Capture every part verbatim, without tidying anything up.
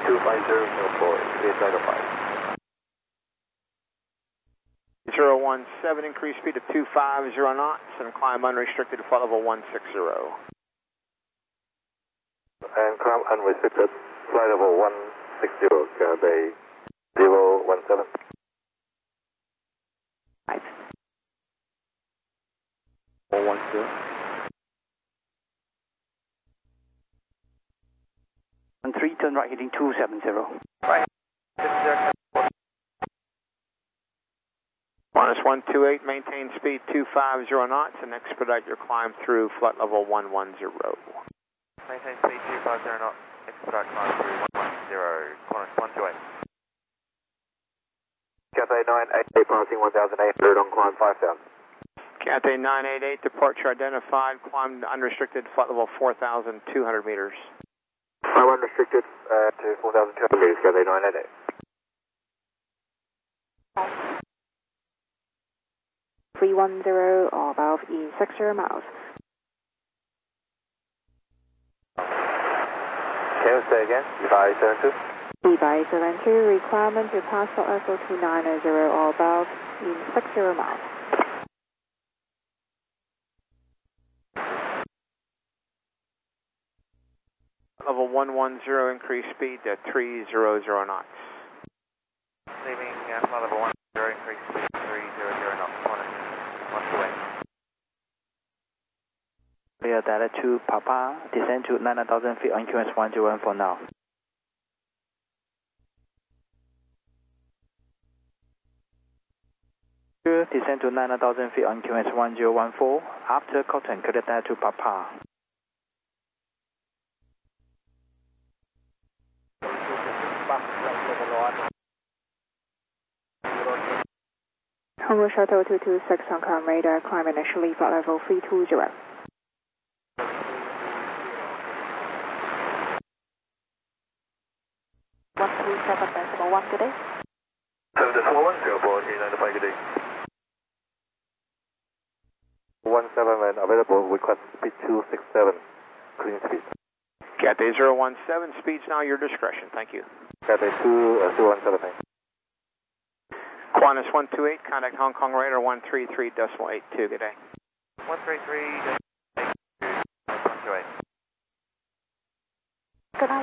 two five zero four, clear flight of five. zero one seven, increase speed to two five zero knots and climb unrestricted to flight level one six zero. And climb unrestricted, flight level one six zero, Cathay zero one seven. Five. four one zero. On three, turn right heading two seven zero. Right. Minus one two eight, maintain speed two five zero knots and expedite your climb through flight level one one zero. Maintain speed two five zero knots, expedite climb through one one zero, Qantas one two eight. Cathay nine eight eight, passing one thousand eight hundred on climb five thousand. Cathay nine eight eight, departure identified, climb unrestricted, flight level four thousand two hundred meters. Climb unrestricted uh, to four thousand two hundred meters, Cathay nine eight eight. three one zero or above in six zero miles. Can you say again? If I turn to? If I seven two, requirement to pass flight level two nine zero or above in six zero miles. Level one one zero, increase speed to three zero zero knots. Leaving uh, flight level one zero, increase speed three zero zero knots, Qantas one two eight. Clear direct to Papa, descend to nine thousand feet on Q S one zero one for now. Descend to nine thousand feet on Q S one zero one four, after Cotton, clear direct to Papa. Congo Shuttle two two six on current radar, climb initially flight level three two zero. one two seven decimal one, good day. seven decimal one, zero four, three nine five, good day. one seven and available, request speed two six seven, clean speed. Cathay zero one seven, speed's now your discretion, thank you. Cathay two one seven, thanks. Qantas one two eight, contact Hong Kong radar one three three decimal eight two, good day. one three three, eight two, one two eight. Good night.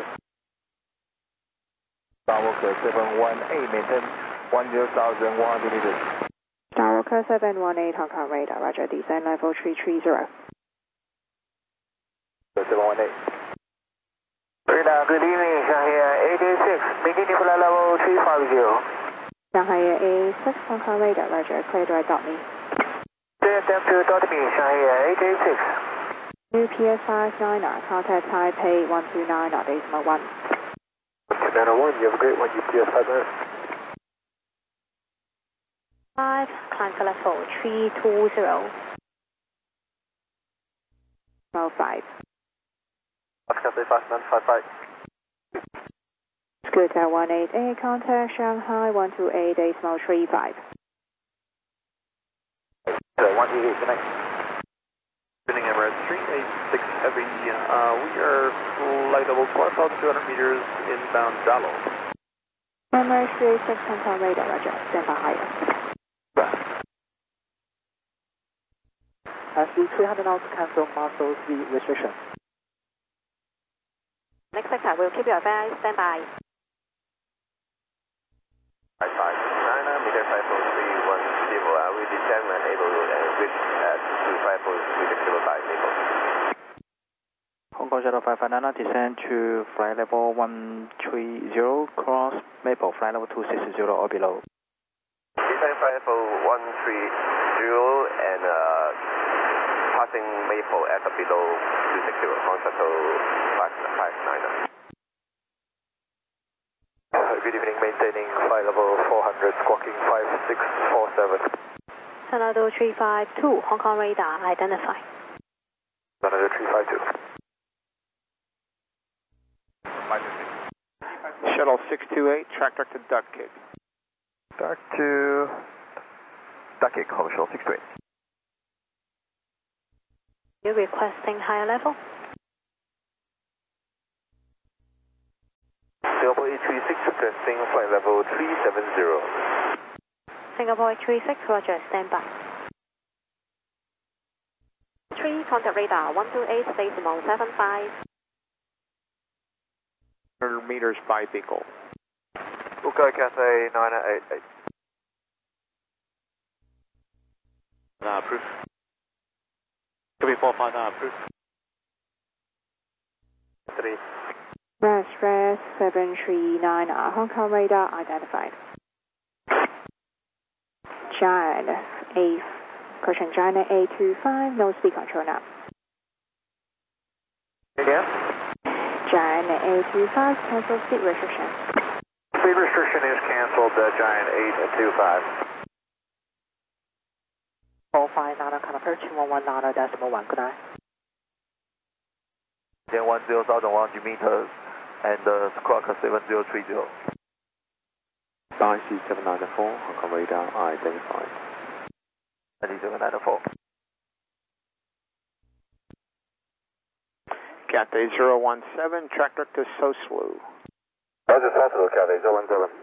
Skywalker seven one eight, maintain one zero thousand one hundred meters. Skywalker seven one eight, Hong Kong radar, roger, descend level three three zero. seven one eight. Radar, good evening, Shanghai eight eight six, maintaining flight level three five zero. Shanghai eight six, Hong Kong radar, roger, clear direct dot me. Clear direct to dot me, Shanghai eight eight six. New P S five nine nine, contact Taipei one two nine, decimal one. Commander one, you have a great one, U P S five minutes. five, climb to level three two zero. Level five. Cathay five nine five five. Scooter one eight eight, contact Shanghai one two eight, decimal three five. one eight eight, connect. Spinning Emirates three eight six Heavy, uh, we are flight level twelve thousand two hundred meters inbound Dalo. Emirates three eight six, Hong Kong radar, roger, stand by higher. S V three hundred knots, cancel muscle speed restriction. Next sector, we'll keep you advised, stand by. five five nine, meter five four three one zero, uh, we descend and able and reach at two five four three six zero five level. Hong Kong Shuttle five five nine, descend to flight level one three zero, cross Maple, flight level two six zero or below. Descend flight level one three zero and uh, passing Maple at below two six zero, Hong Kong Shuttle five five nine. Good evening, maintaining flight level four hundred, squawking five six four seven. Tornado three five two, Hong Kong radar, identify. Tornado three five two. Shuttle six two eight, track direct to Duck Kick. Back to Duck Kick, Hong Shuttle six two eight. You requesting higher level? Singapore eight three six requesting flight level three seven zero. Singapore eight three six, Roger, stand by. three, contact radar, one two eight, decimal seven five. one hundred meters by Beagle. Okay, Cathay nine eight eight. Uh, proof. three four five nine, proof. three. Rest, rest, seven three nine, uh, Hong Kong radar identified. Giant A, caution Giant A two five, no speed control now. Yeah? Giant A two five, cancel speed restriction. Speed restriction is cancelled, uh, Giant eight two five. four five nine, kind approach, one one nine decimal one, good night. Then one zero thousand one hundred meters and uh, squawk seven zero three zero. I C seven nine four, Hong Kong radar identified. I C seven nine four. Cathay zero one seven, track direct to Soslu. Roger, Soslu, Cathay zero one seven.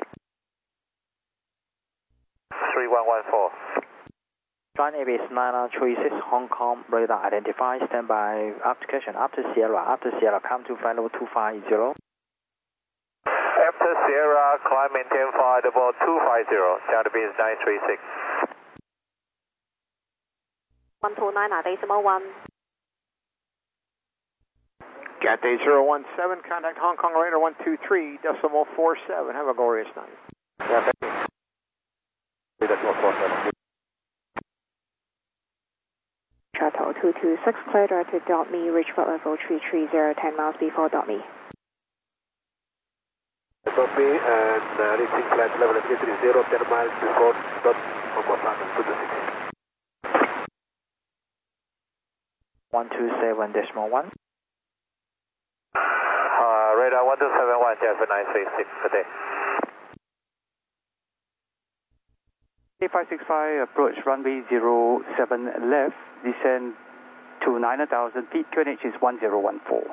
three one one four. Giant A B S nine three six, Hong Kong radar identified, stand by application after Sierra, after Sierra, come to flight level two five zero. After Sierra, climb maintain flight level two five zero, Delta Beans nine three six. one two nine, decimal one. Cathay zero one seven, contact Hong Kong radar one two three, decimal four seven. Have a glorious night. Yeah, thank you. Decimal four seven. Shuttle two two six, clear direct to dot me, reach flight level three three zero, ten miles before dot me. Dot me and uh, reaching flight level three three zero, ten miles before dot Hong Kong two two six. one two seven decimal one. Uh, radar one two seven one, Jeffrey nine three six, good day. eight five six five, approach runway zero seven left, descend to nine thousand feet, Q N H is one zero one four.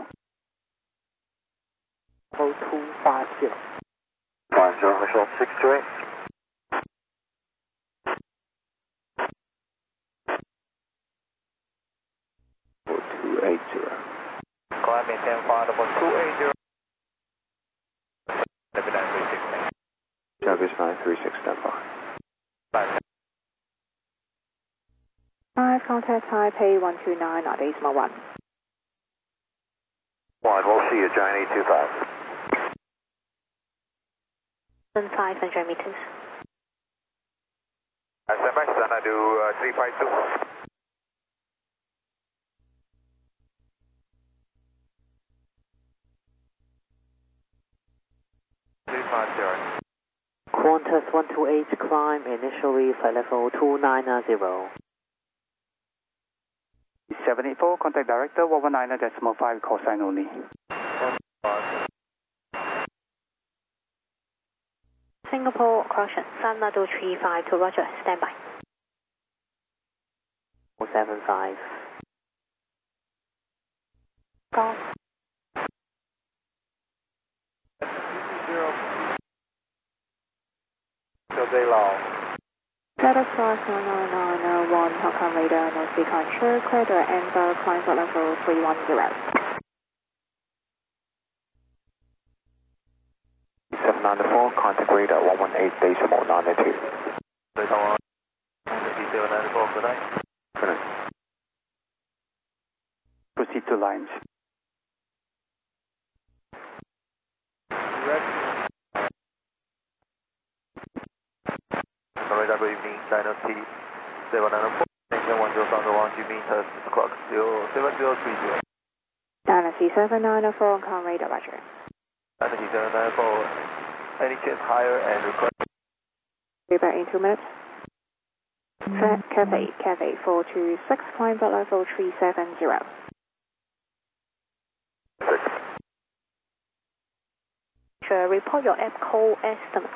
oh two five zero. One zero, Michelle, six two eight. two eight zero. Climb maintain flight level two eight zero. Delta nine three six. Service nine three six, stand by. five, contact Taipei one two nine, decimal one. One, we'll see you, Giant eight two five. five hundred meters. S M X, and I do uh, three five two. three five zero. Qantas one two eight, climb initially flight level two nine zero. seven eight four, contact director one one nine decimal five, call sign only. Singapore, caution, Sun two three five to Roger, stand by. four seven five. Go. Jose Lau. Status cross nine nine nine one, Hong Kong radar, no speed control, clear direct and climb flight level three one zero. seven nine four, contact radar one one eight, decimal nine two. seven nine four, good night. Good night. Proceed to lines. Radar, good evening, China T seven nine four, engine one zero thousand one hundred meters, squawk seven zero three zero. Dynasty seven nine four, Hong Kong radar, Roger. Dynasty seven nine four, any chance higher and request? Be back in two minutes. Cathay, Cathay four two six, climb flight level three seven zero. Six. Sure, report your app call estimate.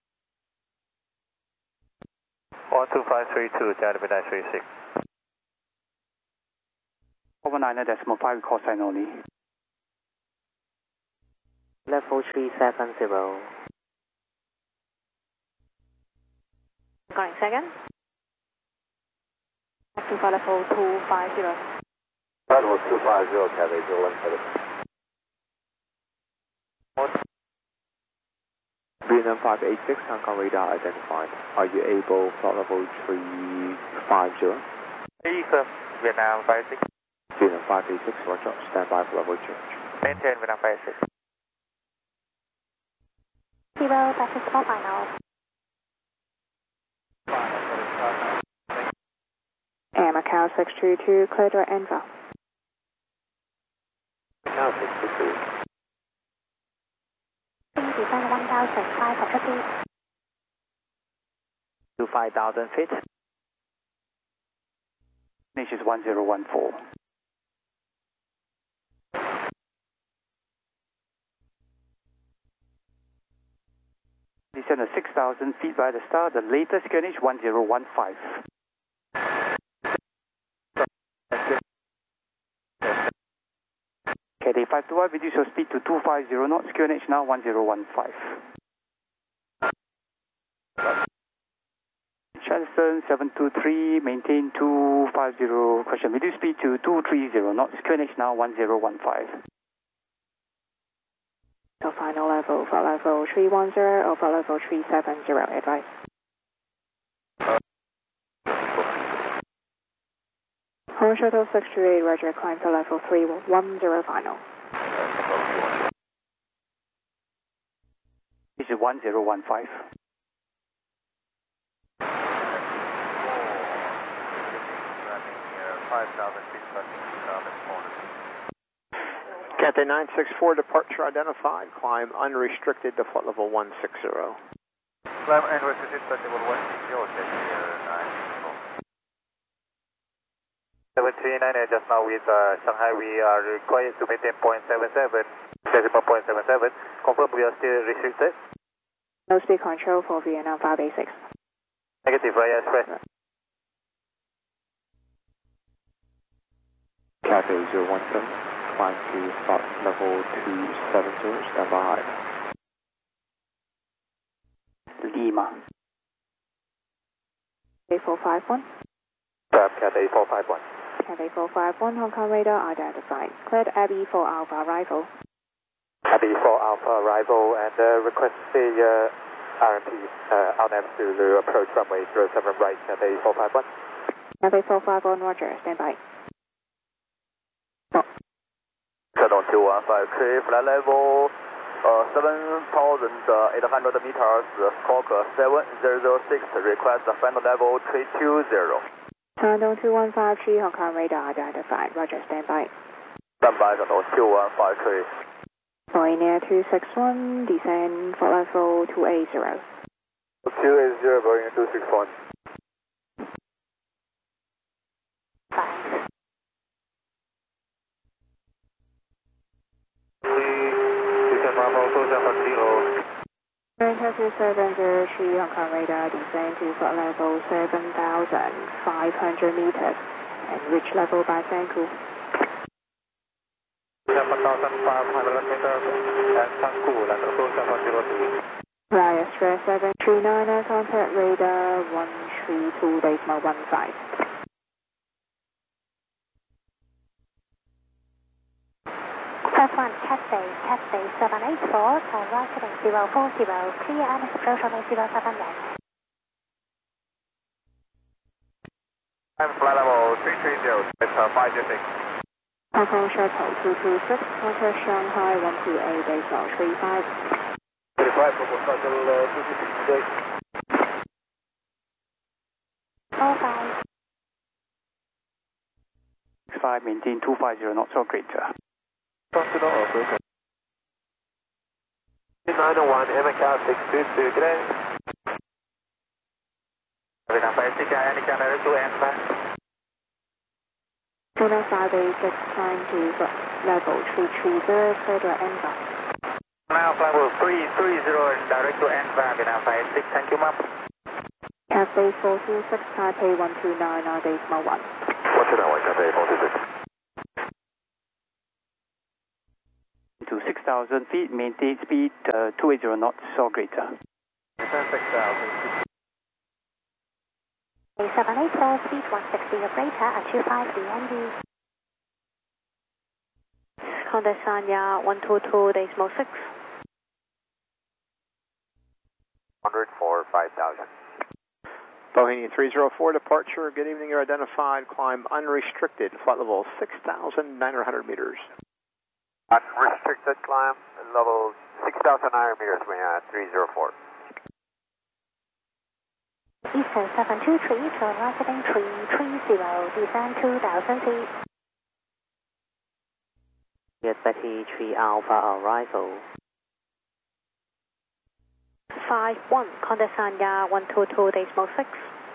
one two five three two, Delta nine three six. one one nine decimal five, call sign only. Level three seven zero. Going second. Active for level two five zero. Level two five zero, Cathay zero one seven. Vietnam five eight six, Hong Kong radar identified. Are you able for level three five zero? Affirm, Vietnam five six. Vietnam five eight six, roger, stand by for level change. Maintain Vietnam five six. Zero, five six four final. Air Macau six two two, clear to Enva. Macau six two two. Descend one thousand five hundred feet. To five thousand feet. Finish is one zero one four. Descend at six thousand feet by the start. The latest Greenwich one zero one five. K D five two one, reduce your speed to two five zero knots. Greenwich now one zero one five. Charleston seven two three, maintain two five zero, question, reduce speed to two three zero knots. Greenwich now one zero one five. So final level for level three one zero or for level three seven zero, advice. Hong Shuttle six two eight, roger, climb to level three one zero final. This is one zero one five. five thousand feet, Cathay nine six four, departure identified. Climb unrestricted to flight level one six zero. Climb unrestricted to level one six zero, nine four. seven three nine, just now with uh, Shanghai, we are required to maintain point seven seven, decimal point seven seven. Confirm we are still restricted. No speed control for Vietnam five eight six. Negative, right, express. Cathay zero one seven, climb to start level two seven zero, stand by. Lima. Cathay four five one. Stop, Cathay four five one. Cathay four five one, Hong Kong radar identified. Cleared Abbey for Alpha arrival. Abbey for Alpha arrival and uh, request the uh, R M P uh, R M Zulu approach runway zero seven right, Cathay four five one. Cathay four five one, roger, stand by. Shuttle two one five three, flight level uh, seven thousand eight hundred meters, squawk seven zero zero six, request final level three two zero. Shandong two one five three, Hong Kong radar identified, roger, stand by. Stand by, Shuttle two one five three. Boeing Air two six one, descend for level two eight zero. two eight zero, Boeing two six one. Five. Delta two seven zero three, Hong Kong radar, descend to flight level seven thousand five hundred meters and reach level by Sanku. seven thousand five hundred meters and Sanku, level seven zero two. Fly Express seven three nine, contact radar one three two decimal one five. Press one, Cathay, Cathay seven eight four, turn right heading zero four zero, clear and approach runway zero seven left. I'm flight level three three zero, it's uh, five zero six. Hong Kong Shuttle two two six, contact Shanghai one two eight decimal three five. thirty-five, Global Shuttle uh, two two six today. four five. five, maintain two five zero knots or greater. Continental operation. nine oh one, M K six two two, good day. Vietnam five six, I am direct to N back. Vietnam five eight six, climb to level three three zero, clear to Enva. Now flight level three three zero and direct to N back, Vietnam five six, thank you ma'am. Cathay four two six, Taipei one two nine, R decimal one. one two nine one, Cathay four two six. To six thousand feet, maintain speed uh, two eighty knots or greater. Descend six thousand. seven eight four, speed one sixty or greater at two five D N D. Condesanya one two two decimal six. one hundred for five thousand. Bohemia three zero four, departure. Good evening, you're identified. Climb unrestricted, flight level six thousand nine hundred meters. Unrestricted climb, level six thousand nine hundred meters, Bohemia three zero four. Eastern seven two three, turn right heading three three zero, descend two thousand feet. Get Betty three Alpha arrival. five one, Condesanya one two two decimal six.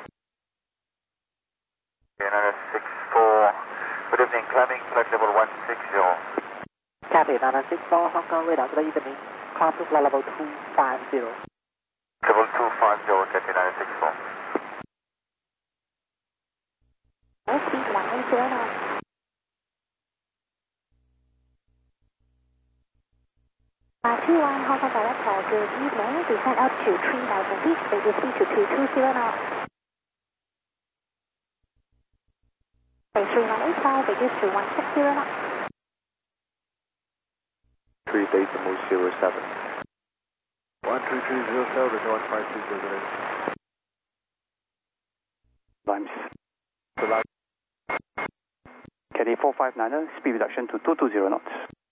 United six four, good evening, climbing flight level one six zero. Cathay nine six four, Hong Kong radar, good evening. Climb to flight level two five zero. Level two five zero, Cathay nine six four. Speed one eighty knots. Uh, two one, Hong Kong Director, good evening. Descend up to three thousand feet, radio speed to two two zero knots. Base three one eight five, reduce to one six zero knots. three decimal zero seven. one three three zero seven to one five two zero. Times. Cathay four five nine, speed reduction to two two zero knots.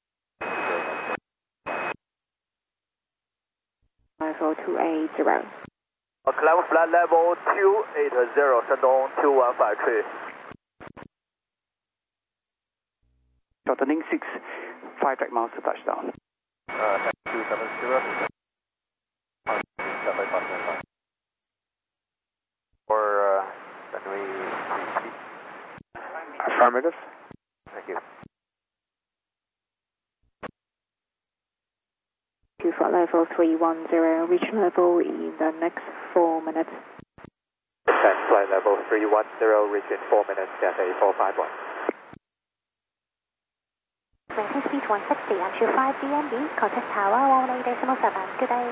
five four two eight zero. Climb flight level two eighty, Shandong two one five three. Shortening six, five track miles to touchdown. Uh, two seven zero. Or, uh, runway three. Affirmative. Thank you. To flight level three one zero, reach level in the next four minutes. Descend flight level three one zero, reach in four minutes, Cathay four five one. Maintain speed one sixty and two five D N D, contact tower one eight decimal seven. Good day.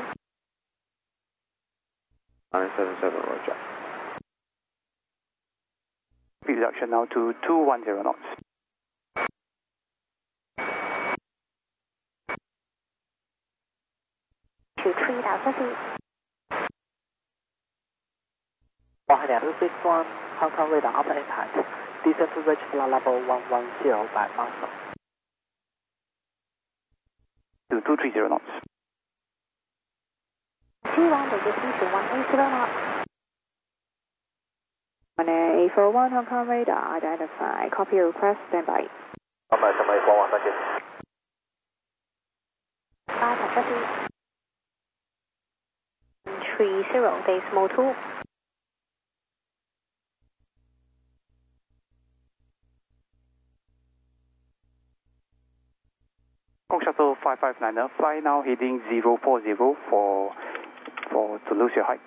nine seven seven, roger. Speed reduction now to two one zero knots. To three thousand feet. Bohemia two six one, Hong Kong radar upper impact. Descend to reach flight level one one zero by master. To two three zero knots. two one, radio speed to one eight zero knots. one eight four one, Hong Kong radar, identify. Copy your request, stand by. Somebody, somebody, four one, thank you. five hundred feet. three zero decimal two. Hong Shuttle five five nine, fly now heading zero four zero for, for to lose your height.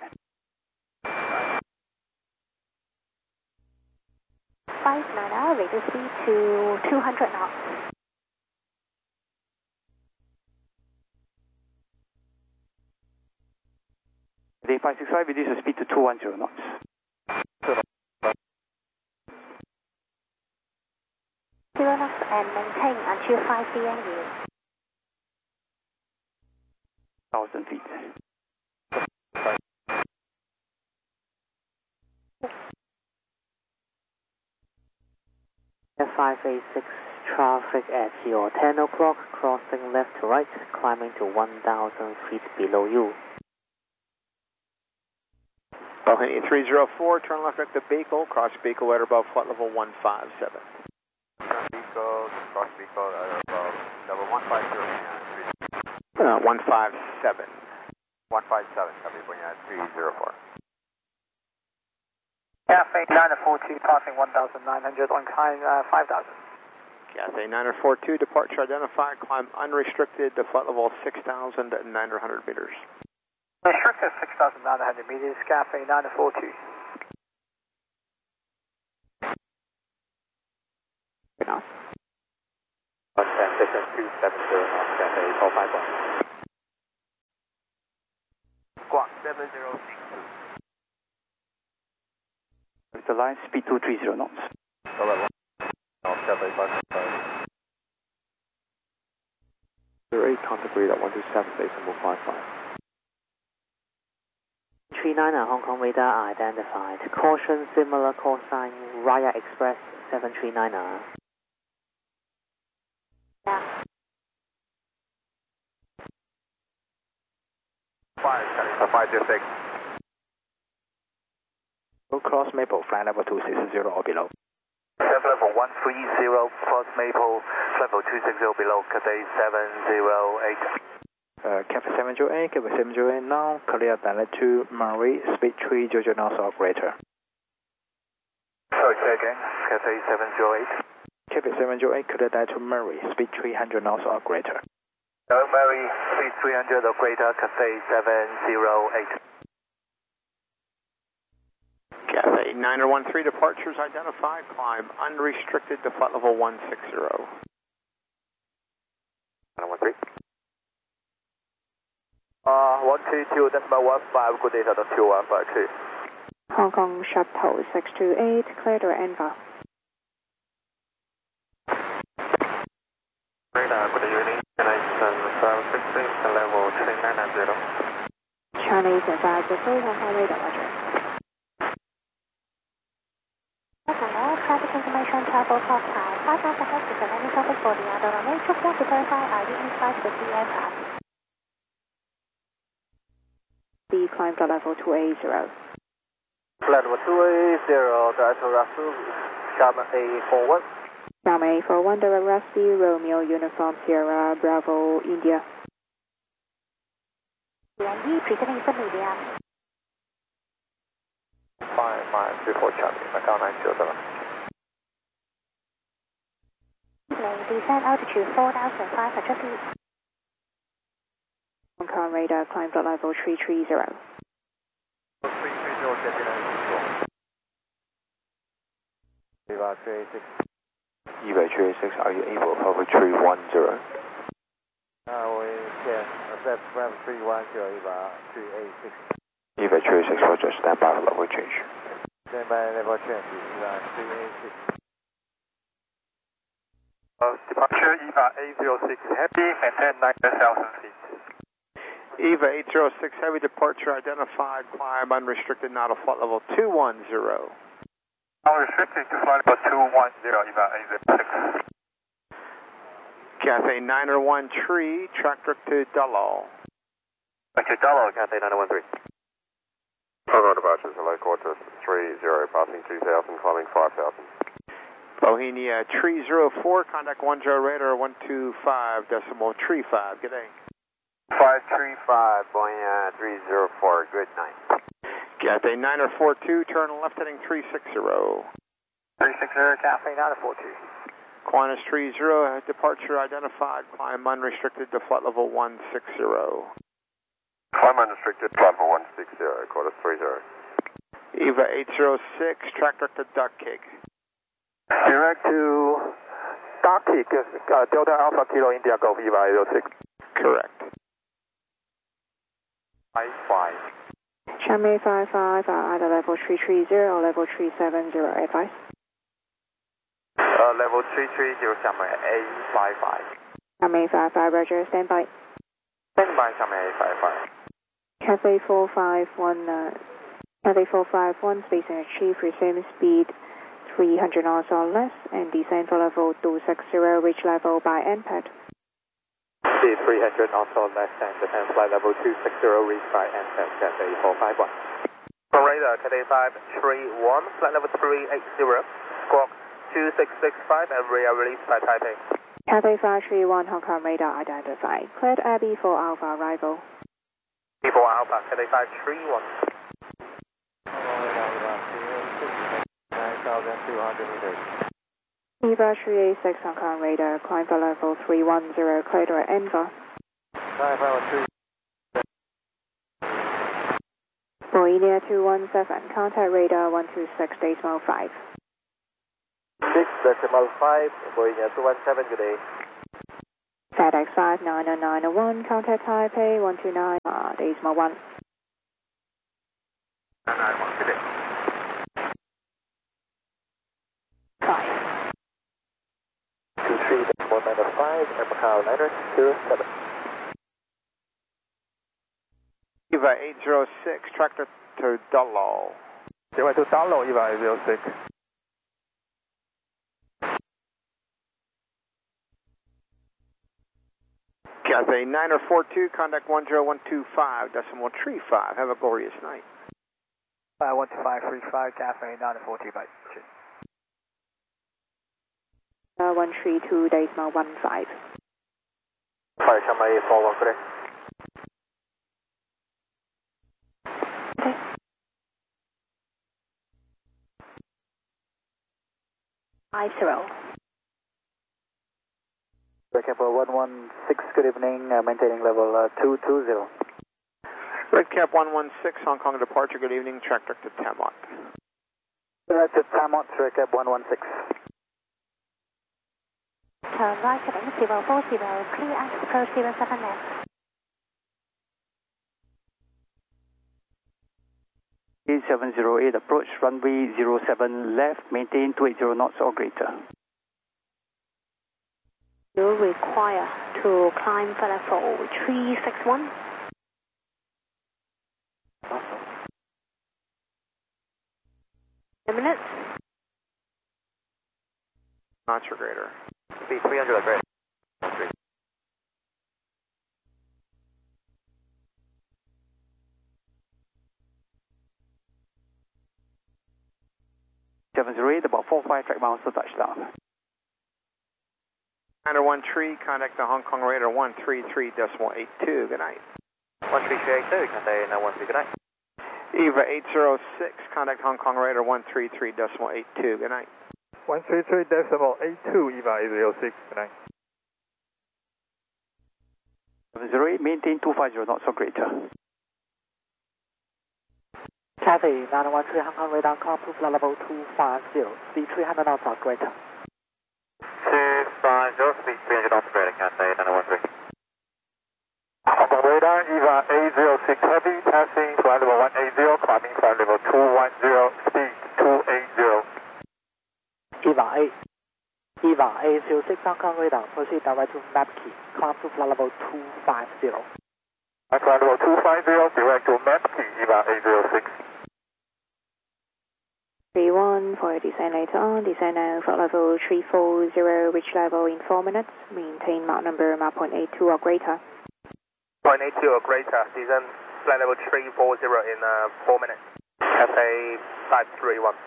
five nine, radio speed to two hundred knots. Day five six five, reduce the speed to two one zero knots. Zero knots and maintain until five D N U. Thousand feet. five eight six, traffic at your ten o'clock, crossing left to right, climbing to one thousand feet below you. Bohemia three zero four, turn left at the Beagle, cross Beagle at above flight level one five seven. Beagle, cross Beagle at above level one five zero, Uh, one five seven. one five seven, copy, Bohemia three zero four. Cathay nine four two, passing one thousand nine hundred on climb uh, five thousand. Cathay nine four two, departure identified, climb unrestricted to flight level six thousand nine hundred meters. Restricted six thousand nine hundred meters, Cathay nine four two. one ten six Station two seven zero knots, Cathay four five one. Squawk seven zero six two. With the line speed two three zero knots. Alright, Cathay five six five. zero eight, contact radar one two seven, base symbol five five. three niner Hong Kong radar identified. Caution similar call sign Raya Express seven three niner. Yeah. Five, Cathay five zero six. Cross Maple, flight level two six zero or below. Flight level one three zero, cross Maple, flight level two six zero below, Cathay seven zero eight. Uh, Cathay seven zero eight, Cathay seven zero eight now, clear direct to Murray, speed three zero knots or greater. Sorry, say again, Cathay seven zero eight. Cathay seven zero eight, clear direct to Murray, speed three hundred knots or greater. No, Murray, speed three hundred or greater, Cathay seven zero eight. Cathay niner one three, departures identified, climb unrestricted to flight level one six zero. niner one three. Uh, one two two, decimal one five, good data, the two one five two. Hong Kong Shuttle six two eight, clear to Enva. Radar, good evening. Connection five six six, level three nine nine zero. Chinese and five zero three, Hong Kong radar, roger. Hello, traffic information, travel clock time. Five miles ahead to seven traffic for the other runway. Just want to verify, are you inside the C aircraft? The climb to level two eight zero. Flight level two eight zero, Director Russell, Sharma A four one. Sharma A four one, direct Rusty, Romeo Uniform Sierra Bravo India. D N E, presenting is the medium. five five three four Charlie, Macau nine zero seven. Evening, descent altitude four thousand five hundred feet. Hong Kong radar, climb to level three three zero. three three zero, Cathay nine zero. Viva three eight six. Eva three eight six, are you able to hover three one zero? Uh, we can accept Ram three one zero, Eva three eight six. Eva three eight six, roger, stand by for level change. Stand by level change, Eva three eight six. Uh, departure Eva eight zero six Heavy, maintain nine thousand feet. Eva eight zero six, heavy departure identified, climb unrestricted, not a flight level two one zero. Unrestricted to flight level two one zero, Eva eight zero six. Cathay niner one three, track direct to Dullo. Thank you, Dullo, Cathay nine one three. Hong Kong departures, hello, quarter three zero, passing two thousand, climbing five thousand. Bohemia three zero four, contact one zero radar one two five decimal three five, good day. five three five, Boeing three zero four, good night. Cathay niner four two, turn left heading three six zero. three six zero, Cathay niner four two. Qantas three zero, departure identified, climb unrestricted to flight level one six zero. Climb unrestricted, flight level one six zero, quarter three zero. Eva eight zero six, track direct to Duck Kick. Direct to Duck Kick, uh, Delta Alpha Kilo India Golf Eva eight zero six. Correct. five five. Sharma A five five, uh, either level three three zero or level three seven zero, advice. Uh, level three three zero, Sharma A five five. Sharma A five five, roger, stand by. Stand by, Sharma A five five. Cathay four five one, uh, Cathay four five one, spacing achieved, resume speed three hundred knots or less, and descend for level two six zero, reach level by N PAD. Speed three hundred knots or less, and descend flight level two six zero, reach by N PAD, Cathay four five one. From radar, Cathay five three one, flight level three eight zero, squawk two six six five, and rear release by Taipei. Cathay five three one, Hong Kong radar identified. Cleared Abbey for Alpha arrival. Before Alpha, Cathay five three one. nine thousand two hundred meters. Eva three eight six, Hong Kong radar, climb to level three one zero, clear to Enva. nine five three. Bohemia two one seven, contact radar one two six decimal five. six decimal five, Boeing two one seven, good day. FedEx five nine nine one, contact Taipei one two nine, uh, decimal one. nine nine one, good day. five. two three one nine five, Macau niner zero seven. Eva eight zero six, tractor to Dullo. Eva to Dullo, Eva eight zero six. Cathay niner four two, contact one zero one two five, decimal three five. Have a glorious night. Uh, one two five three five, Cathay nine four two, bye. Uh, one three two, decimal one five. Fire Chama eight four one, good day. Okay. Five zero. Redcap one one six, good evening, uh, maintaining level uh, two two zero. Redcap one one six, Hong Kong departure, good evening, tractor to Tamot. That's it, Tamot, Redcap one one six. Turn right heading zero four zero, clear and approach zero seven left. eight seven zero eight, approach runway zero seven left, maintain two eighty knots or greater. You require to climb for level three six one. ten minutes. Knots or greater. Speed three hundred or greater. seven zero eight, about four five track miles to touchdown. niner one three, contact the Hong Kong radar one three three decimal eight two, good night. one three three eight two, Cathay nine one three, good night. Eva eight zero six, contact Hong Kong radar one three three decimal eight two, good night. one three three decimal eight two, Eva eight zero six, good night. seven zero eight, maintain two five zero knots or greater. Cathay nine one three, Hong Kong radar, climb to flight level two five zero, speed three hundred knots or greater. two five zero, speed three hundred knots or greater, Cathay nine one three. Hong Kong radar, Eva eight zero six heavy, passing flight level one eighty, climbing flight level two ten, speed two eighty. Eva eight. Eva eight zero six, Hong Kong radar, proceed direct to map key, climb to flight level two five zero. Flight level two fifty, direct to map key, Eva eight zero six. three one, for descent later on, descend now, flight level three four zero, reach level in four minutes, maintain Mach number Mach point eight two or greater. point eight two or greater, descend flight level three four zero in uh, four minutes. Cathay five three one.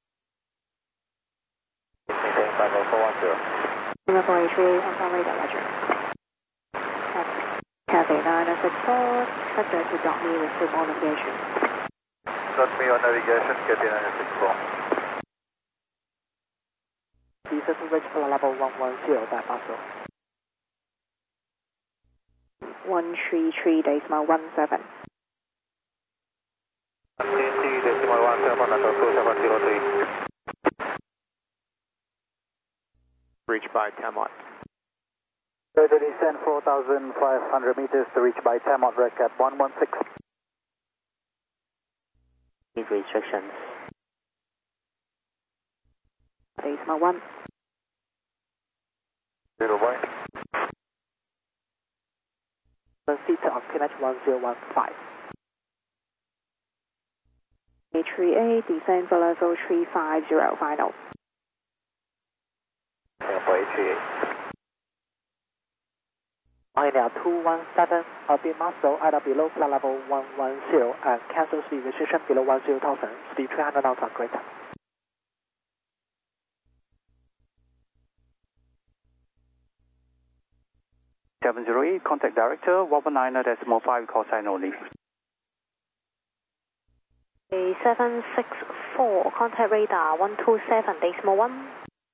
Maintain five oh four one zero. Singapore four eight three, Hong Kong radar, roger. Cathay nine six four, tractor to dot me with full navigation. Got me on navigation, Cathay nine six four. Descend to reach flight level one ten, by Basel. one three three, decimal one seven. one three three, decimal one seven, two seven zero three. Reach by Tamot. Further descend four thousand five hundred meters to reach by Tamot, Redcap one one six. Need restrictions. Decimal one. Zero one. The seat of K N H one zero one five. eight three eight, descend for level three five zero, final. Singapore eight three eight. Pioneer two one seven, a bit muscle either below flight level one ten and cancel speed restriction below ten thousand, speed three hundred knots or greater. seven zero eight, contact director, one one nine decimal five, call sign only. A seven six four, contact radar one two seven, decimal one.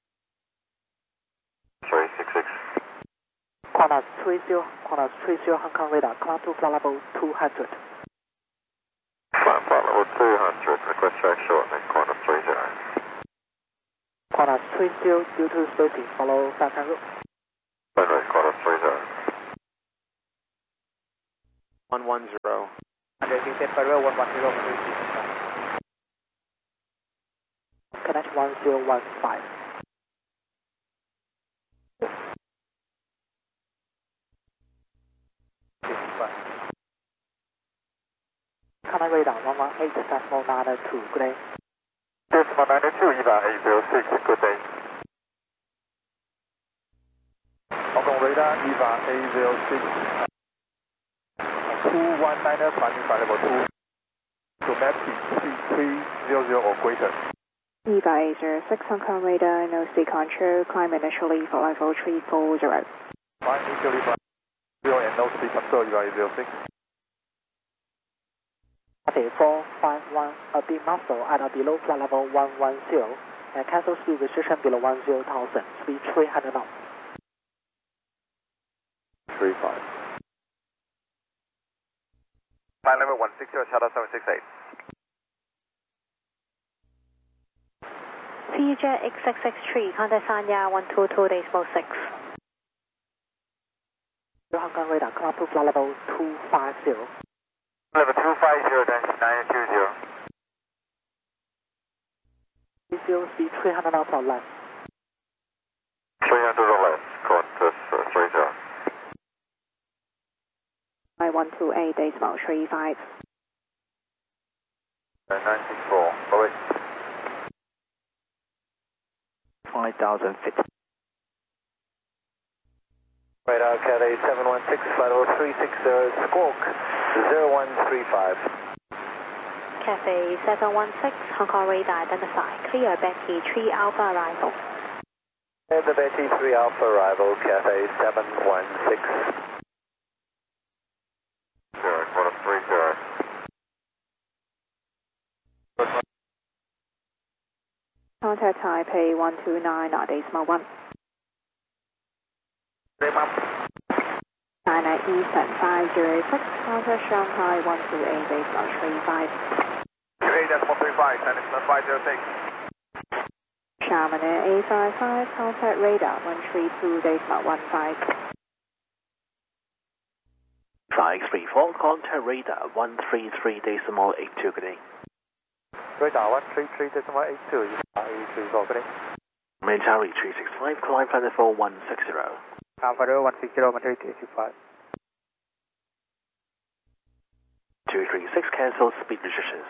three six six. Qantas three zero, Qantas three zero, Hong Kong radar, climb to flight level two hundred. Flight level two hundred, request track shortening, Qantas three zero. Qantas three zero, due to spacing, follow Falcon route. Qantas three zero. one one zero. And descend flight level one one zero, connect one zero one five. Canada radar one one eight decimal nine two, good day. Decimal nine two, Eva eight zero six, good day. Hong Kong radar, Eva eight zero six, two one niner, climbing flight level two, to map three zero zero or greater. Eva eight zero six, Hong Kong radar, no speed control, climb initially for level three four zero. Climb initially for zero and no speed control, Eva eight zero six. four five one, a big muscle at or below flight level one one zero, and cancel speed restriction below one zero thousand, speed three hundred knots. three five. Flight level one six zero, shuttle seven six eight. C J X X X three, contact Sanya one two two decimal six. Hong Kong radar, come up to flight level two five zero. Level two five zero, then nine two zero. Zero speed three hundred knots or less. three hundred or less, contact uh, three zero. one two eight decimal three five. nine six four, go ahead. five thousand feet. Radar Cathay seven one six, flight level three six zero, squawk zero one three five. Cathay seven one six, Hong Kong radar identified. Clear Betty three Alpha arrival. And the Betty three Alpha arrival, Cathay seven one six. Zero, quarter three zero. Contact Taipei one two nine, decimal one. China Eastern five zero six, contact Shanghai one two eight, decimal three five. eight decimal three five, China Eastern five zero six. Xiamen Air eight five five, contact radar one three two, decimal one five. five three four, contact radar one three three decimal eight two, good day. Radar one three three decimal eight two, eight three four, good day. Military three six five, climb flight level one six zero. Alpha zero one six zero, military three six five. two three six, cancel speed restrictions.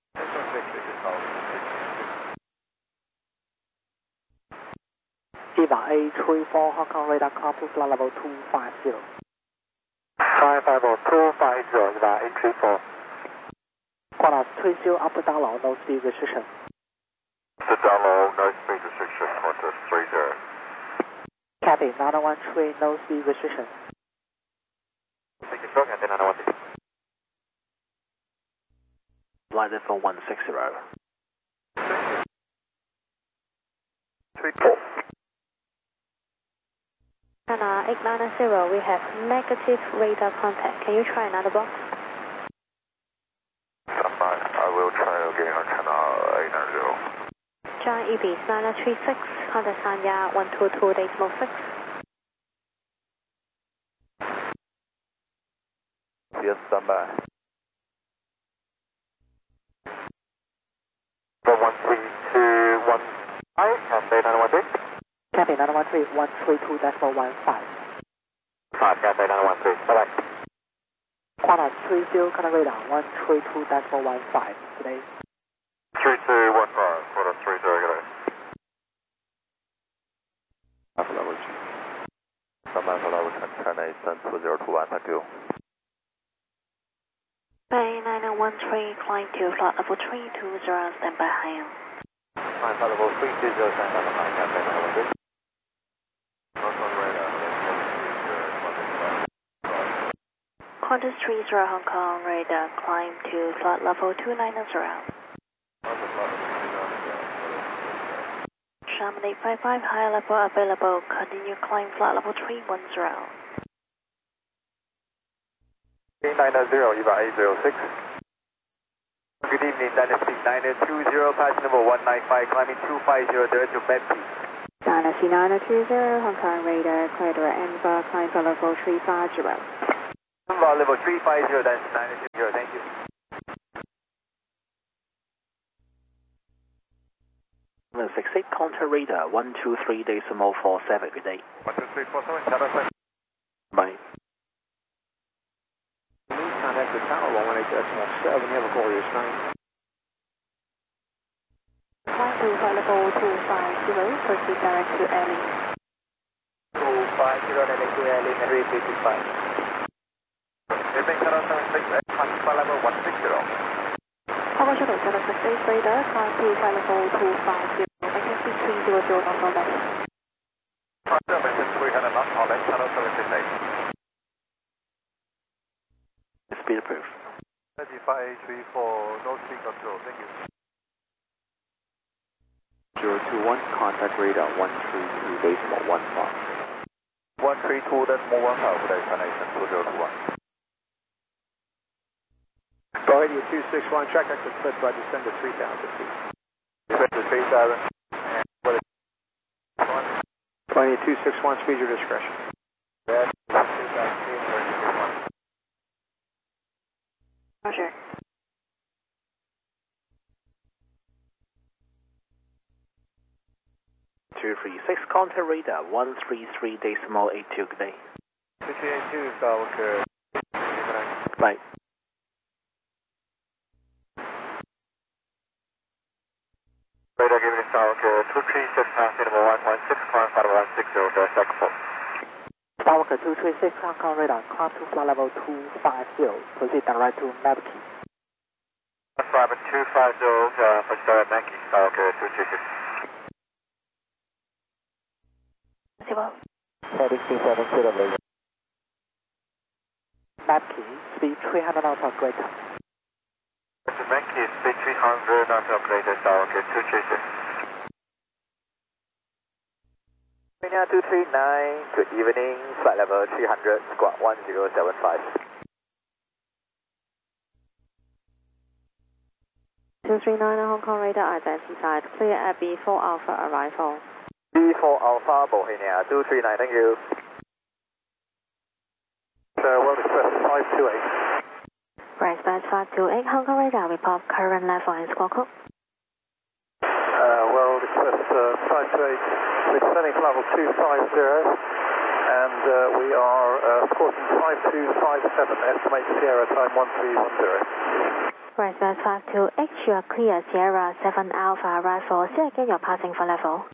Eva eight three four, Hong Kong radar, come to flight level two five zero. five five zero, two five zero, Eva eight three four. Qantas three zero up to down low, no speed restriction. The down low, no speed restriction, contact three zero. Cathay nine one three, no speed restriction. Take control, Cathay nine one three. Flight level one six zero. three four. China eight nine zero, we have negative radar contact. Can you try another box? I will try again on channel eight nine zero. John Ibis nine three six, contact Sanya one two two decimal six. Yes, stand by. one three two one five, Cathay nine one three. Cathay nine one three, one three two decimal one five. five, Cathay nine one three, bye bye. Qantas three zero, Canada radar one three two decimal one five, today. three two one five, quarter three zero, good day. Alpha level two. Some Alpha level ten, China Eastern two zero two one, thank you. Bay nine one three, climb to flight level three two zero, stand by high. Alpha level three two zero, stand by nine, Cathay nine one three. Qantas three zero, Hong Kong radar, climb to flight level two nine zero. Xiamen eight five five, high level available, continue climb flight level three one zero. eight nine zero, Eva eight zero six. Good evening, Dynasty nine two zero, passenger number one nine five, climbing two five zero, direct to Medkey. Dynasty nine two zero, Hong Kong radar, clear direct Enva, climb for level three five zero. Flight level three five zero, then nine zero, thank you. seven six eight, contact radar one two three decimal four seven, good day. one two three four seven, Shadow seven. Bye. Contact the tower one one eight decimal seven, you have a Glorious night. Flight to flight level two five zero, proceed direct to airlink. two five zero, direct to airlink, and repeat to five. Airplane Shadow seven six eight, flight level one six zero. Power Shuttle seven six eight radar, climb to flight level two five zero, vacancy three zero zero knots or less. Roger, message three hundred knots, all left, Shadow seven six eight. Speed approved. thirty-five eight three four, no speed control, thank you. zero two one, contact radar one three two decimal one five. one three two decimal one five, for destination two zero two one. Bohemia two six one, track exit clip, I descend to three thousand feet. Descend to three thousand. Bohemia two six one, speed your discretion. Yes, two thousand feet, Roger. two three six, contact radar one three three decimal eight two, good day. two three eight two, Falcon. Bye. Radar giving us Falcon, two three six, passing number one one six, climb flight level one six zero, direct second port. Falcon two three six, Hong Kong radar, climb to flight level two five zero, proceed direct to Mapkey. Flight level two five zero, uh, proceed direct Mapkey, Falcon two three six. Heading two seven zero, laser. Mapkey, speed three hundred knots or greater. Mapkey, speed three hundred knots or greater, Falcon two three six. Romania two three nine, good evening, flight level three hundred, squawk one zero seven five. two three nine, Hong Kong radar identified, clear at B four Alpha arrival. B four Alpha, Bohemia two three nine, thank you. Sir, World Express five two eight. World Express five two eight, Hong Kong radar, report current level and squawk code. Uh, World Express uh, five two eight, we're descending to level two five zero, and uh, we are uh, squawking five two five seven, estimate Sierra time one three one zero. World Express five two eight, you are clear, Sierra seven Alpha arrival, say again your passing for level.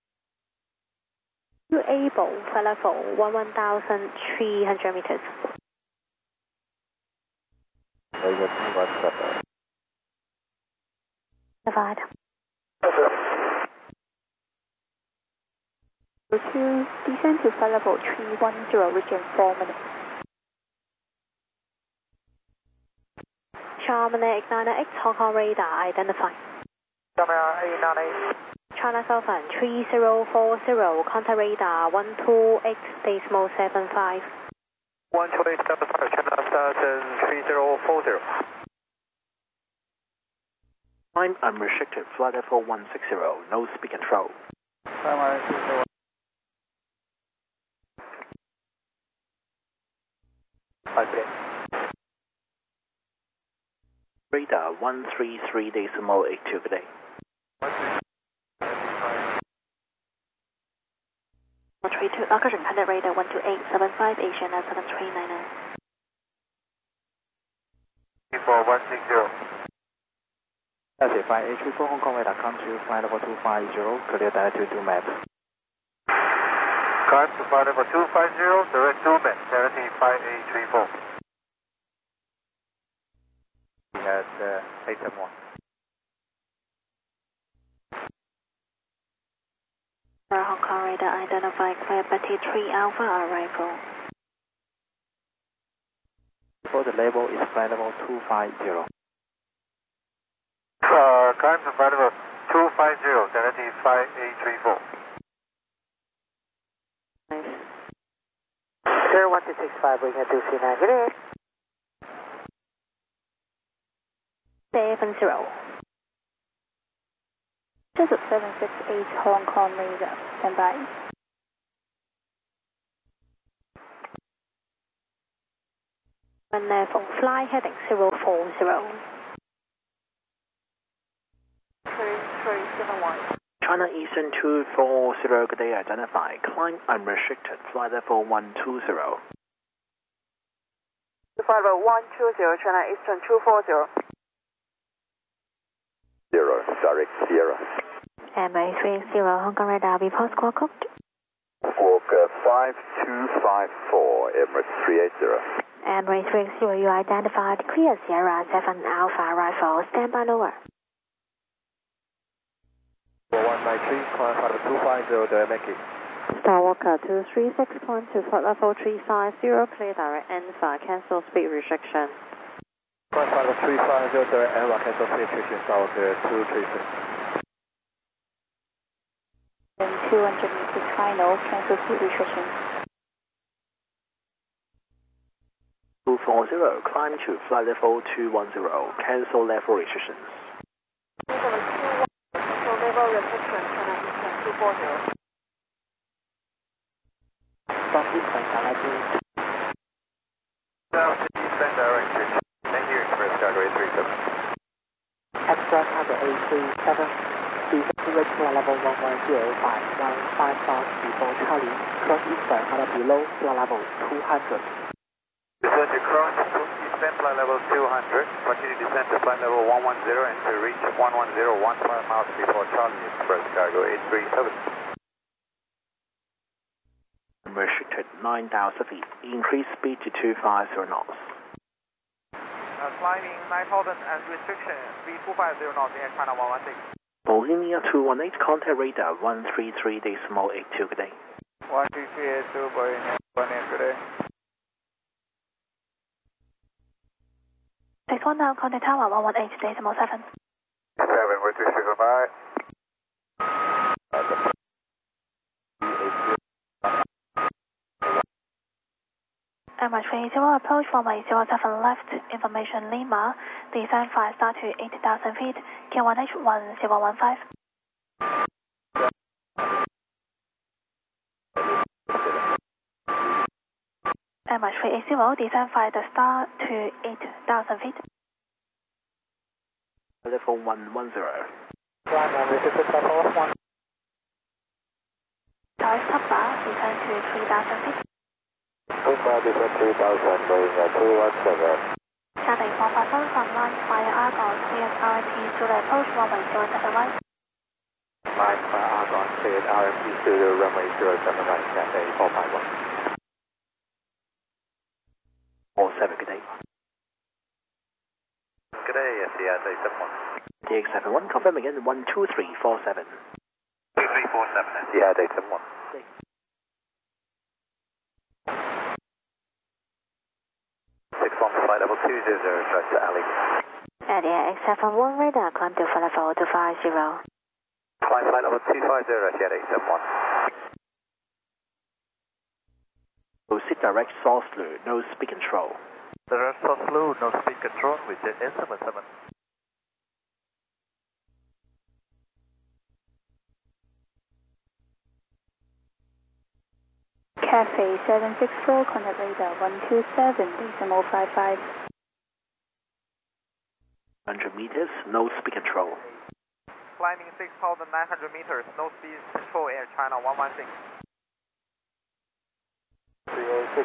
You able for level one thousand three hundred meters. Divide. To descend to flight level three one zero, reaching four minutes. Charmander eight nine eight, Hong Kong radar identified. Charmander eight nine eight. China Southern three zero four zero, contact radar one two eight decimal seven five. one two eight seven five, China Southern three zero four zero. Time unrestricted, flight level one six zero, no speed control. Radar one three three decimal eight two, good day. one three two, Occursion contact radar one two eight seven five, Asian at seven three nine nine. four one six zero. That's it, five eight three four, Hong Kong radar, come to flight level two five zero, clear direct to two maps. Climb to flight level two five zero, direct two maps, seventy five eight three four. We had uh, eight seven one. Hong Kong radar identified, clear Betty three Alpha arrival. For the level is flight level two five zero. Uh, climb to flight level two five zero, seventy five eight three four. Sir, one two six five, we can do C nine, good day. seven zero. This is seven six eight Hong Kong radar, stand by. One level, fly heading zero four zero. three three seven one. China Eastern two four zero, good day, identify. Climb unrestricted, flight level one two zero. Flight level one two zero, China Eastern two four zero. Zero, direct Sierra. Embraer three zero, Hong Kong radar, report squawk code. Walker five two five four, Emirates three eight zero. Embraer three zero, you identified. Clear Sierra seven Alpha Rifle, stand by lower. one nine three, climb flight level two five zero, direct Yankee. Star Walker two three six point two, flight level three five zero, clear direct Alpha, cancel speed restriction. Climb flight level three five zero, direct Alpha, cancel speed restriction, Star Walker two three six. two hundred meters final, cancel speed restriction. two four zero, climb to flight level two one zero, cancel level restrictions. Cancel level restriction, China Eastern two four zero. From Eastern, China to South Eastern direction. Thank you, Express Cargo eight three seven. Express Cargo eight three seven. Descend reach flight level one one zero by one five knots before Charlie. Cross Eastern, out below flight level two hundred. Descend to cross Eastern flight level two hundred. Continue descent to flight level one one zero and to reach one one zero one five miles before Charlie. Express Cargo eight three seven. Restricted nine thousand feet, increase speed to two five zero knots. Uh, climbing nine thousand and restriction, speed two five zero knots in China one one six. Bolivia two one eight, contact radar one three three decimal eight two, good day. one three three eight two, Bolivia one eight, good day. six one now, contact tower one one eight decimal seven. seven, one three six, bye. Emirates three zero, approach runway zero seven left, information Lima, descent five star to eight thousand feet, K one H one zero one five. Emirates three zero, descent five star to eight thousand feet. Level one one zero. Climb unrestricted level one. Tower top bar, descent to three thousand feet. Tower descent three thousand, Bolivia two one seven. Cathay four five one from line via Argon, cleared R M P to the approach runway zero seven right. Line by Argon, cleared R M P to the runway zero seven right, Cathay four five one. four seven, good day. Good day, S D X eight seven one. D X seven one, confirm again, one two three four seven. two three four seven, S D X eight seven one. six one, flight level two zero zero, direct to Ali. At the X seven one radar, climb to flight level two five zero. Climb flight level two five zero, S D X eight seven one. Proceed direct source blue, no speed control. Direct source blue, no speed control, with jet S seven seven. Cathay seven six four, contact radar one two seven, decimal five five. one hundred meters, no speed control. Climbing six thousand nine hundred meters, no speed control Air China one one six. three oh six.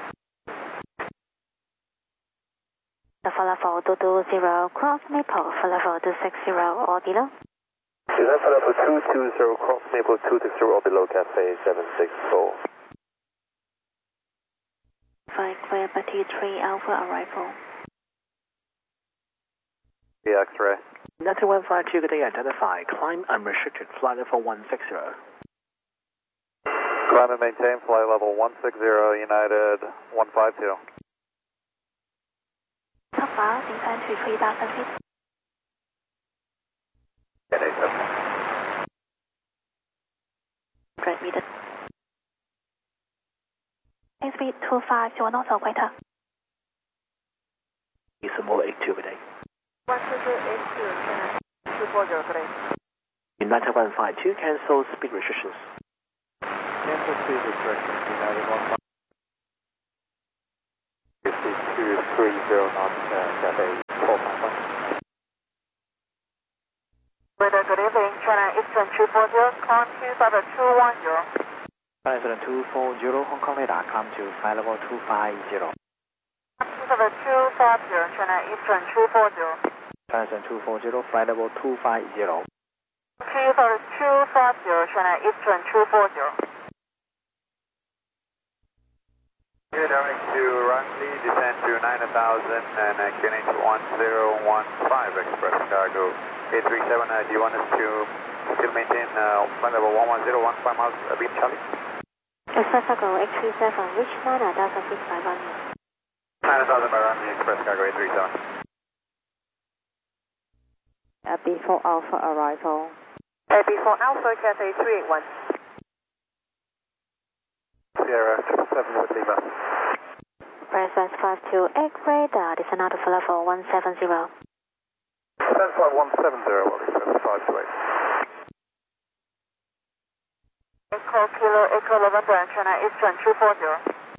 The flight level two two zero, cross Maple, flight level two six zero or below. Descent flight level two two zero, cross Maple two six zero or below, Cathay seven six four. Flight clear by T three Alpha arrival. The X-ray. Delta one five two, good day, identify. Climb unrestricted, flight level one six zero. Climb and maintain flight level one six zero, United one five two. Top bar, descend to three thousand feet. Jet eight seven one. Great meter. Speed two five zero knots or greater. Decimal eight two, good day. one two two eight two, China two four zero, good day. United one five two, cancel speed restrictions. Cancel speed restrictions, United one five two. knots, uh, Cathay four five one. Weather, good evening, China Eastern two four zero, climb two seven two one zero. China Eastern two four zero, Hong Kong radar, climb to flight level two five zero. two seven two five zero, China Eastern two four zero. China Eastern two four zero, flight level two five zero. two seven two five zero, China Eastern two four zero. Here, direct to runway, descend to nine thousand and uh, Q N H one zero one five, express cargo eight three seven. Uh, do you want us to still maintain uh, flight level one one zero one five miles, uh, beam Charlie? Express cargo eight three seven, reach nine thousand feet by runway. nine thousand by runway, express cargo eight three seven. Uh, before Alpha arrival. Uh, before Alpha, Cathay three eight one. Sierra triple seven with Lima. Express five two eight, radar, descend out of level one seven zero. Descend flight one seven zero, well, express five two eight. Echo Kilo, Echo November, China Eastern two four zero.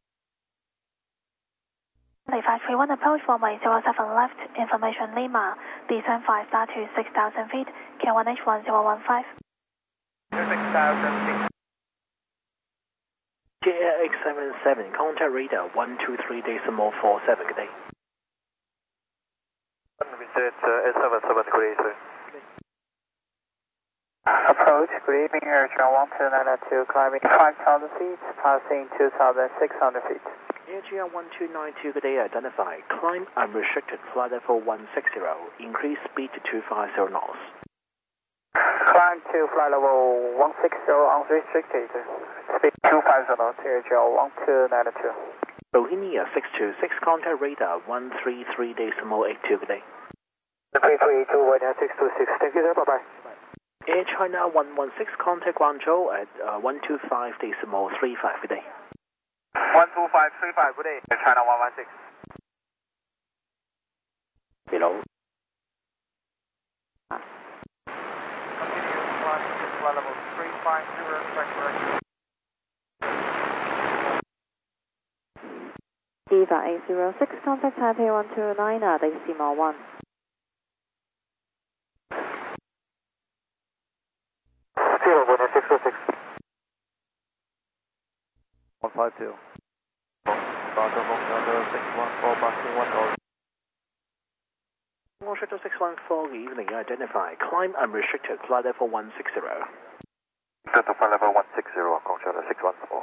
five three one, approach runway zero seven left, information Lima, descend five star to six thousand feet, K one H one zero one five. six thousand feet. J L X seven seven, contact radar one two three decimal four seven, good day. Visit uh, S seven seven, good day, sir. Approach, good evening, Air Channel one two nine two, climbing five thousand feet, passing two thousand six hundred feet. Air G R one two nine two, good day, identified. Climb unrestricted, flight level one six zero, increase speed to two five zero knots. Climb to flight level one six zero, unrestricted, speed two five zero knots, Air Channel one two nine two. Bohemia six two six, contact radar one three three decimal eight two, good day. three three two, one six two six, thank you sir, bye bye. Air China one one six, contact Guangzhou at uh, one two five decimal three five, good day. one two five three five, good day, Air China one one six. Below. Flight level three five zero, correct. Diva eight zero six, contact Taipei one two nine, uh, decimal one. Zero, one six two six. one five two. Roger, Roger, six one four, passing one thousand. Shuttle six one four, good evening, identified. Climb unrestricted, flight level one six zero. Good to flight level one six zero, Shuttle six one four.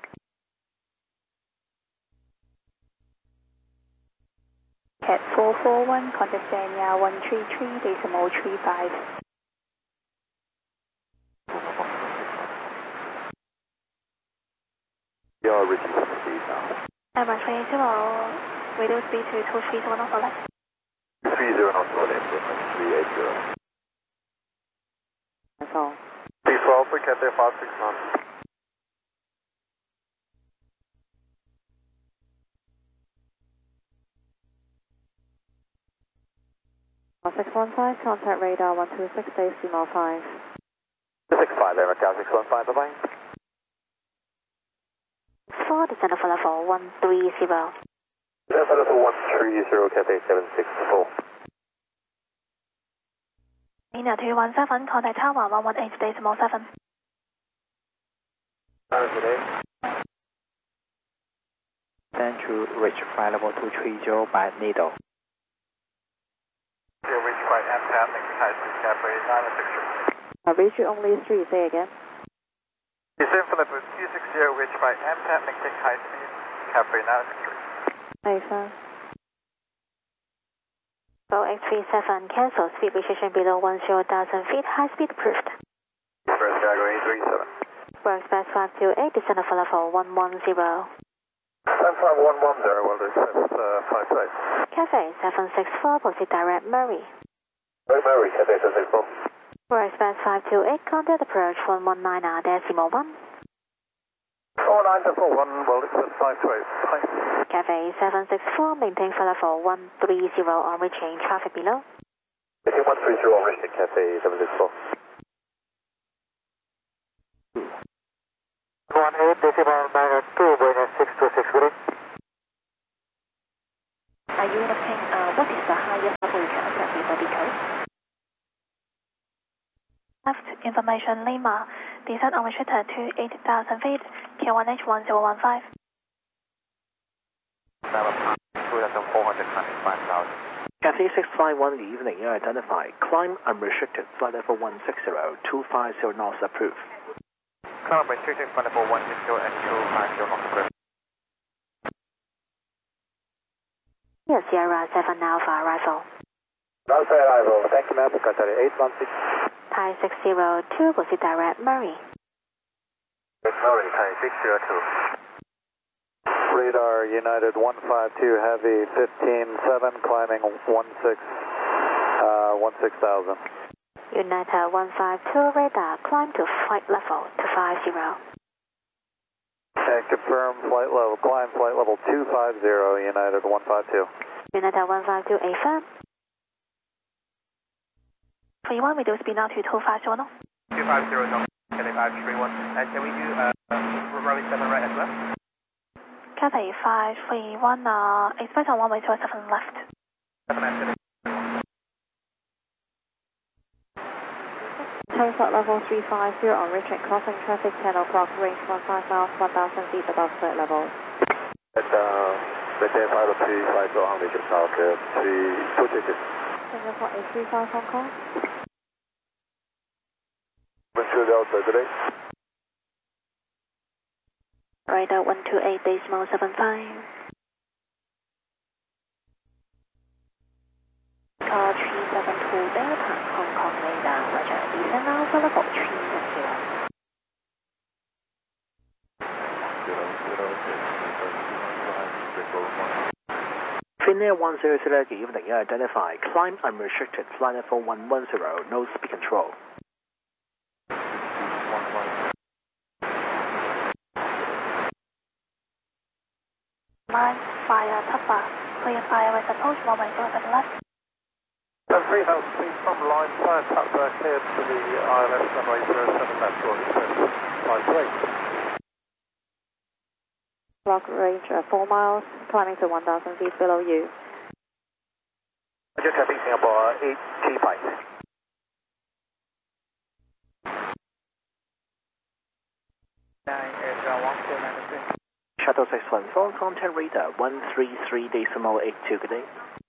Cat four four one, contact Dania one three three, decimal three five. You're reducing speed now. Airbus three eight zero, radio speed to two three zero knots or less. three zero knots for left, three eight zero. That's all. Before Alpha, Cathay five six knots. one six one five, contact radar one two six, decimal five. six five, America six one five, bye-bye. four, descend for level one three zero. Descend level one three zero, Cathay seven six four. Nina two one seven, contact Tower one one eight decimal seven. Then to reach flight level two three zero by Needle. You'll reach by M P A T, high speed Cathay nine six three. I reach you only three, say again. Descend for level two six zero, reach by M P A T, high speed Cathay nine six three. Alpha. Go eight three seven, cancel, speed restriction below one zero thousand feet, high speed approved. Express cargo eight three seven. Express five two eight, descend for level one one zero. Time five one one zero, well, descend uh, five two eight. Cathay seven six four, proceed direct Murray. Right, Murray, Cathay seven six four. Express five two eight, contact approach one one nine, decimal one. four nine four one, well, descend five two eight. Bye. Cathay seven six four, maintain for level one three zero on reaching traffic below. Maintain one three zero on reaching Cathay seven six four. one eight decimal nine two, Buenos six two six, good. Are you in a ping? Bobby code. Left information Lima, descent unrestricted to eight thousand feet, K one H one zero one five. Cathay six five one, the evening air identified. Climb unrestricted, flight level one six zero, two five zero knots approved. Climb unrestricted, flight level one six zero and two five zero knots approved. Yes, Sierra seven Alpha arrival. Alpha arrival, thank you ma'am, Qatar eight one six. Thai six zero two, proceed direct Murray. Murray, Thai six zero two. Radar United one five two Heavy fifteen seven, climbing one six, uh, one six thousand. United one five two radar, climb to flight level two five zero. And confirm flight level, climb flight level two five zero, United one five two. United one five two, affirm. three one, reduce speed now to two five zero knots. two five zero knots, Cathay five three one. And can we do uh, runway seven right as well? Cathay five three one, uh, expect on one way zero seven left. Turn flight level three five zero on reaching crossing traffic ten o'clock, range one five miles, one thousand feet above flight level. At uh, maintain flight level three five zero on reaching south, uh, three two digits. Singapore eight three five Hong Kong. Venture Delta, good day. Radar one two eight decimal seven five. Call three seven two Delta, Hong Kong radar, roger, descend now for level three seven zero. Finnair one zero zero, the evening air identified. Climb unrestricted, flight level one one zero, no speed control. Line, fire, Papa. Clear fire with approach, one way zero seven left. three house, please from line, fire tap back cleared to the I L S runway zero seven left, or express five three. Block range uh, four miles, climbing to one thousand feet below you. Just having Singapore eight T five. nine eight one two nine three. Shuttle six one four, contact radar one three three decimal eight two, good day.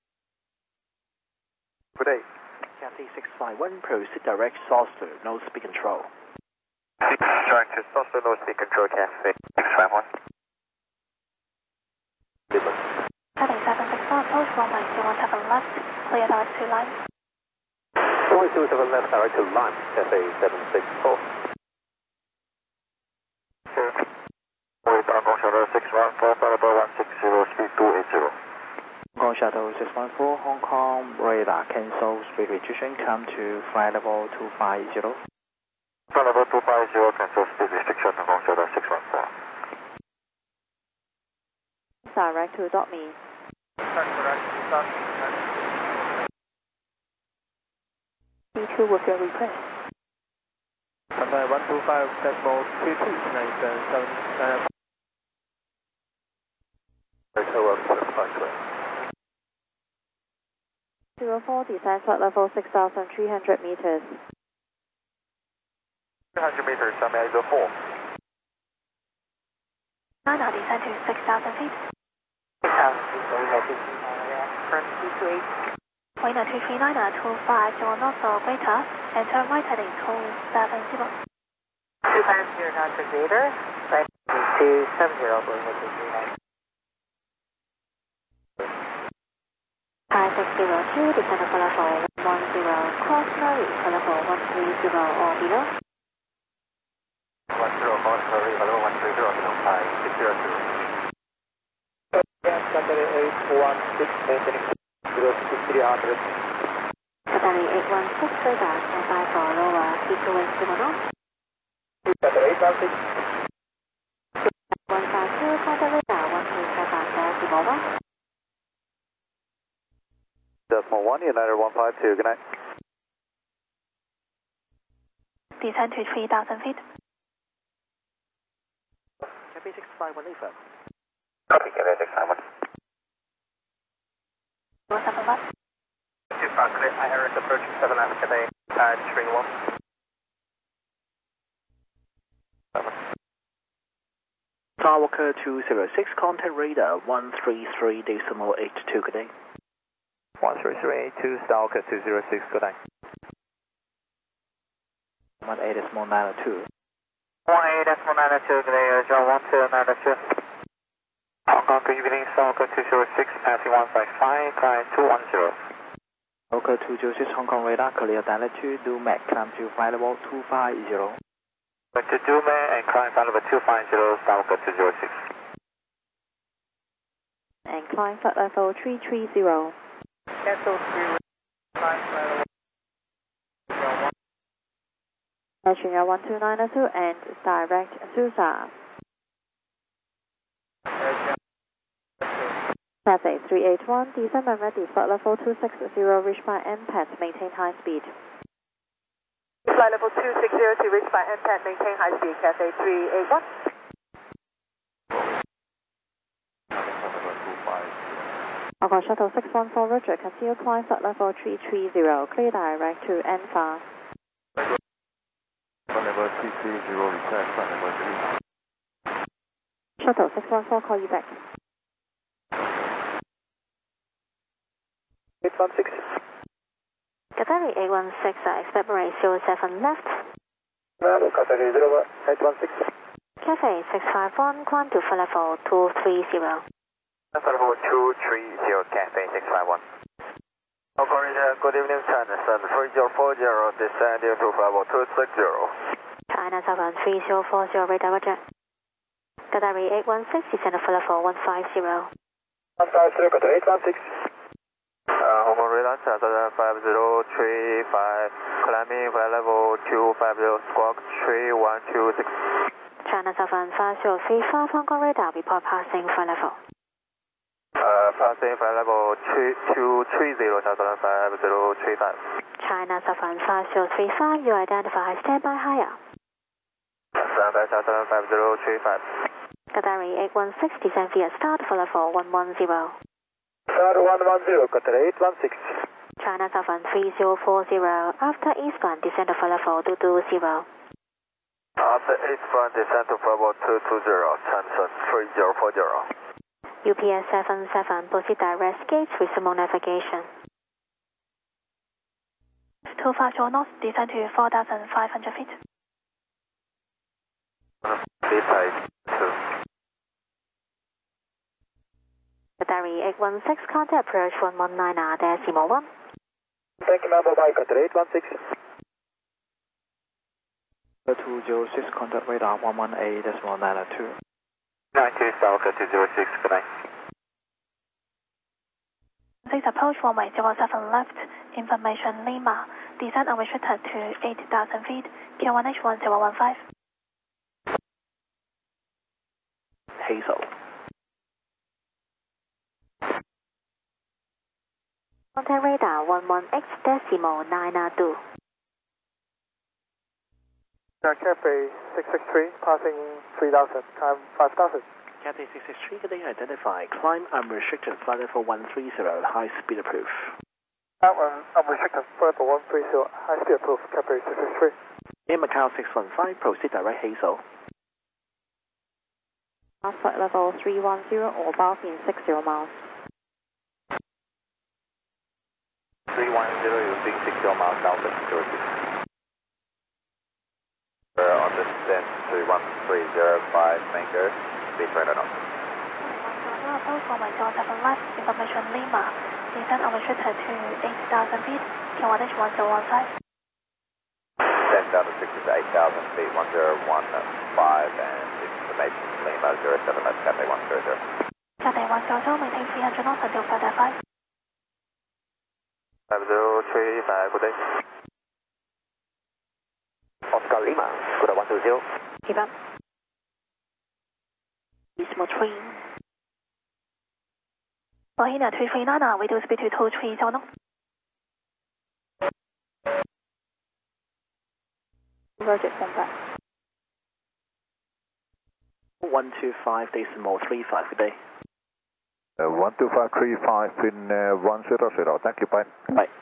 Good day. Cathay six five one, proceed direct Saucer, no speed control. Direct to Saucer, no speed control, Cathay six five one. Cathay seven six four, approach, one way zero seven left, clear direct to line. one way zero seven left, direct to line, Cathay seven six four. Hong Kong Shuttle six one four, flight level one six zero, speed two eight zero. Hong Kong Shuttle six one four, Hong Kong radar cancel, speed restriction, come to flight level two five zero. Flight level two five zero, cancel speed restriction, Hong Kong Shuttle six one four. Direct to dot me. B two with your request. Runway one two five decimal two two nine seven seven nine. zero four, descend flight level six thousand three hundred meters. three hundred meters, I'm at zero four. Now now descend to six thousand feet. six thousand feet, so we have fifteen uh, current two two eight. Wind two three nine, two five zero knots or greater, and turn right heading two seven zero. two five zero knots or greater, right two seven zero, going with two three nine. Thai six zero two, descend for level one zero, cross Murray for level one three zero or below. one zero, cross Murray, level one three zero, below Thai six zero two. Cathay eight one six, maintaining zero six three hundred. Cathay eight one six, radar, stand by for lower, speed two eight zero knots. Cathay eight one six. one five two, contact radar, one three seven, decimal one. Decimal one, United one five two, good night. Descend to three thousand feet. Cathay six five one, affirm. Copy, Cathay six five one. zero seven left. Two five I Harris approach seven F Cathay uh, three one. Skywalker two zero six, contact radar one three three decimal eight two, good day. one three three eight two, Skywalker two zero six, good day. one eight decimal nine two. one eight decimal nine two, good day, John one two nine two. Hong Kong, good evening, Skywalker two zero six, passing one five five, climb two one zero. Skywalker two zero six, Hong Kong radar, clear altitude, do M A C, climb to flight level two five zero. To Dume and climb flight level two five zero, Skywalker two zero six. And climb flight level three three zero. Cancel three, climb flight level Nigeria one two nine two and direct Susa. Cathay three eight one, descend and ready, flight level two six zero, reach by M P A T, maintain high speed. Flight level two six zero to reach by M P A T, maintain high speed, Cathay three eight one. Hong Kong Shuttle six one four, Roger, continue climb flight level three three zero, clear direct to N F A. Flight level three three zero, return flight level three. Shuttle six one four, call you back. eight one six. Qatari eight one six, uh, expect runway zero seven left. Bravo, Qatari eight one six. Cathay six five one, climb to flight level two three zero. Flight level two three zero, Cathay six five one. Hong Kong Region, good evening, China Sun three zero four zero, descend to flight level two six zero. China Southern three zero four zero, radar roger. Qatari eight one six, descend to flight level one five zero. one five zero, Qatari eight one six. Uh, Hong Kong radar, China five zero three five, climbing flight level two five zero, squawk three one two six. China Southern five zero three five, Hong Kong radar, report passing flight level. Uh, passing flight level two three zero, Southern five zero three five. China Southern five zero three five, you identify standby higher. Standby Southern five zero three five. Qatari eight one six, descend via start for level one one zero. Start one one zero, Qatari eight one six. China Southern three zero four zero, after eastbound, descend for level two two zero. After eastbound, descend to level two two zero, China three zero four zero. U P S seven seven, proceed direct gates with remote navigation. two five zero knots, descend to four thousand five hundred feet. Speed type two. Qatari eight one six, contact approach one one nine R decimal one. Thank you, ma'am. Bye-bye, Qatari eight one six. two zero six, contact radar one one eight decimal nine two. nine two, Skywalker two zero six, good night. Please approach runway zero seven left, information Lima, descend unrestricted to eight thousand feet, Q one H one zero one five. Hazel. Contact radar one one X decimal nine two. Cathay six six three, passing three thousand, climb five thousand. Cathay six six three, good day, identify, climb unrestricted, flight level one three zero, high speed approved. I'm, um, I'm restricted, flight level one three zero, high speed approved, Cathay six six three. Air Macau six one five, proceed direct Hazel. Flight level three one zero or above in six zero miles. three one zero, using six zero miles south of security. Uh, on the descent three one three zero five, maker, speed radar now. Approach runway zero seven left, information Lima, descend unrestricted to eight thousand feet, Q one H one zero one five. Descend down to six to eight thousand feet, one zero one five, and information Lima zero seven left, Cathay one zero zero. Cathay one zero zero, maintain three hundred knots until flight five. five zero three five, good day. Oscar Lima, good one two zero. Keep up. Decimal three. Bahina three three nine, we do speed to two three zero knots. Roger, stand by. one two five decimal three five, good day. Uh, one two five three five in uh, one zero zero, thank you, bye. Bye.